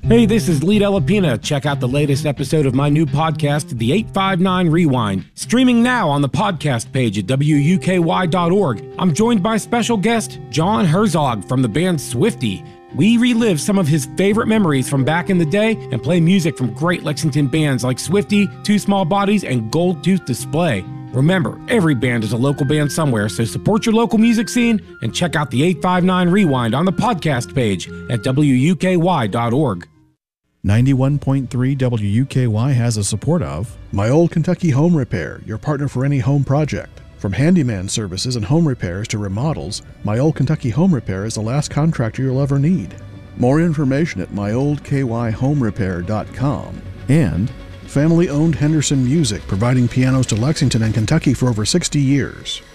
Hey, this is Lee Delapina. Check out the latest episode of my new podcast, The 859 Rewind, streaming now on the podcast page at wuky.org. I'm joined by special guest John Herzog from the band Swiftie. We relive some of his favorite memories from back in the day and play music from great Lexington bands like Swiftie, Two Small Bodies, and Gold Tooth Display. Remember, every band is a local band somewhere, so support your local music scene and check out the 859 Rewind on the podcast page at wuky.org. 91.3 WUKY has the support of My Old Kentucky Home Repair, your partner for any home project. From handyman services and home repairs to remodels, My Old Kentucky Home Repair is the last contractor you'll ever need. More information at myoldkyhomerepair.com. And family-owned Henderson Music, providing pianos to Lexington and Kentucky for over 60 years.